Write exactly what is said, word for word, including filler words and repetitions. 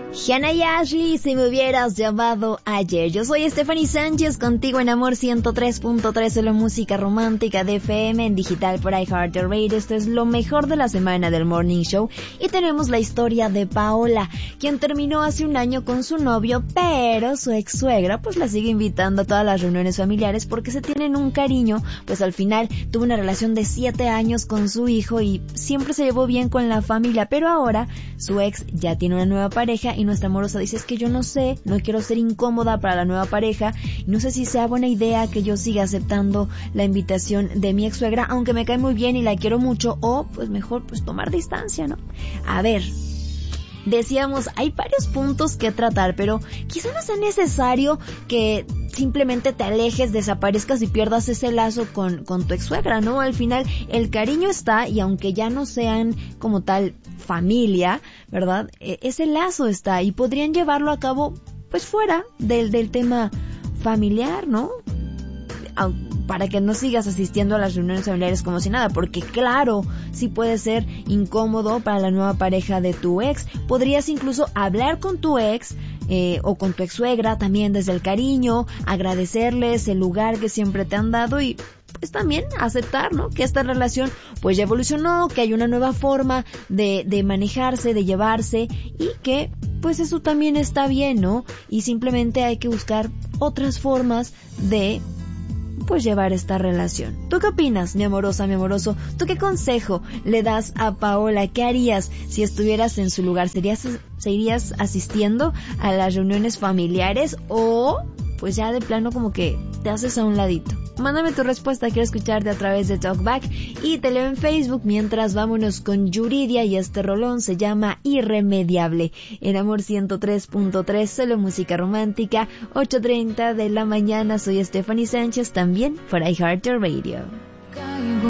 Hannah y Ashley, si me hubieras llamado ayer. Yo soy Stephanie Sánchez, contigo en Amor ciento tres punto tres, solo música romántica de F M en digital por iHeartRadio. Esto es lo mejor de la semana del Morning Show. Y tenemos la historia de Paola, quien terminó hace un año con su novio, pero su ex suegra pues la sigue invitando a todas las reuniones familiares porque se tienen un cariño. Pues al final tuvo una relación de siete años con su hijo y siempre se llevó bien con la familia, pero ahora su ex ya tiene una nueva pareja y nuestra amorosa dice, es que yo no sé, no quiero ser incómoda para la nueva pareja, y no sé si sea buena idea que yo siga aceptando la invitación de mi ex suegra, aunque me cae muy bien y la quiero mucho, o pues mejor pues tomar distancia, ¿no? A ver, decíamos, hay varios puntos que tratar, pero quizá no sea necesario que simplemente te alejes, desaparezcas y pierdas ese lazo con, con tu ex suegra, ¿no? Al final el cariño está, y aunque ya no sean como tal familia, ¿verdad? E- ese lazo está y podrían llevarlo a cabo pues fuera del, del tema familiar, ¿no? Para que no sigas asistiendo a las reuniones familiares como si nada, porque claro, sí puede ser incómodo para la nueva pareja de tu ex. Podrías incluso hablar con tu ex eh, o con tu ex suegra también desde el cariño, agradecerles el lugar que siempre te han dado y pues también aceptar, ¿no? Que esta relación pues ya evolucionó, que hay una nueva forma de, de manejarse, de llevarse, y que pues eso también está bien, ¿no? Y simplemente hay que buscar otras formas de pues llevar esta relación. ¿Tú qué opinas, mi amorosa, mi amoroso? ¿Tú qué consejo le das a Paola? ¿Qué harías si estuvieras en su lugar? ¿Serías, ¿Seguirías asistiendo a las reuniones familiares o pues ya de plano como que te haces a un ladito? Mándame tu respuesta, quiero escucharte a través de Talkback y te leo en Facebook. Mientras, vámonos con Yuridia y este rolón se llama Irremediable. En Amor ciento tres punto tres, solo música romántica, ocho treinta de la mañana. Soy Stephanie Sánchez, también por iHeartRadio.